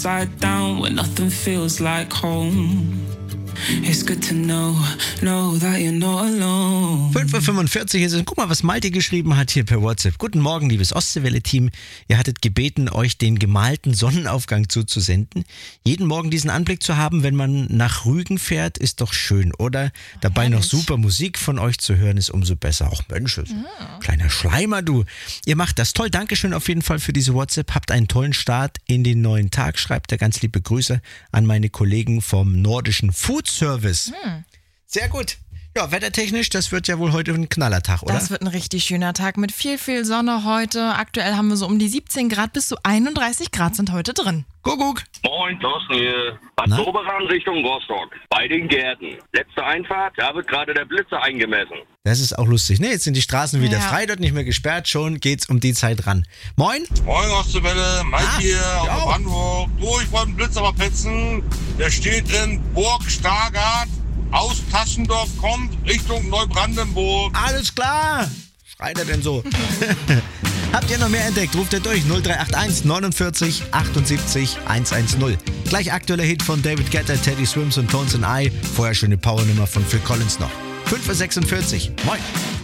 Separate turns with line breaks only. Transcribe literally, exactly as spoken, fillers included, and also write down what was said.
Side down when nothing feels like home. It's good to know, know that you're not alone.
fünf Uhr fünfundvierzig ist es. Guck mal, was Malte geschrieben hat hier per WhatsApp. Guten Morgen, liebes Ostseewelle-Team. Ihr hattet gebeten, euch den gemalten Sonnenaufgang zuzusenden. Jeden Morgen diesen Anblick zu haben, wenn man nach Rügen fährt, ist doch schön, oder? Dabei noch super Musik von euch zu hören, ist umso besser. Auch Mensch, ja. Kleiner Schleimer, du. Ihr macht das toll. Dankeschön auf jeden Fall für diese WhatsApp. Habt einen tollen Start in den neuen Tag. Schreibt er ganz liebe Grüße an meine Kollegen vom Nordischen Food Service. Hm. Sehr gut. Ja, wettertechnisch, das wird ja wohl heute ein Knallertag, oder?
Das wird ein richtig schöner Tag mit viel, viel Sonne heute. Aktuell haben wir so um die siebzehn Grad, bis zu einunddreißig Grad sind heute drin.
Kuckuck.
Moin, Thorsten hier. Bad Doberan Richtung Rostock. Bei den Gärten. Letzte Einfahrt, da wird gerade der Blitzer eingemessen.
Das ist auch lustig, ne? Jetzt sind die Straßen wieder
ja.
frei, dort nicht mehr gesperrt. Schon geht's um die Zeit ran. Moin.
Moin, Ostseewelle. Mike
Ah,
hier
ja.
aus Brandenburg. Du, ich wollte einen Blitzer mal petzen. Der steht in Burg Stargard. Aus Taschendorf kommt Richtung Neubrandenburg.
Alles klar. Schreit er denn so? Habt ihr noch mehr entdeckt? Ruft ihr durch null drei acht eins neunundvierzig achtundsiebzig hundertzehn. Gleich aktueller Hit von David Guetta, Teddy Swims und Tones and I. Vorher schöne Powernummer von Phil Collins noch. fünf Uhr sechsundvierzig. Moin.